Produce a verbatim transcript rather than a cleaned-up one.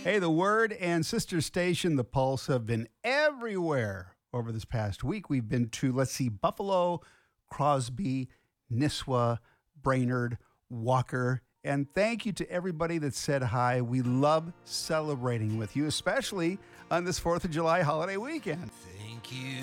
Hey, the Word and sister station, The Pulse, have been everywhere over this past week. We've been to, let's see, Buffalo, Crosby, Nisswa, Brainerd, Walker. And thank you to everybody that said hi. We love celebrating with you, especially on this fourth of July holiday weekend. Thank you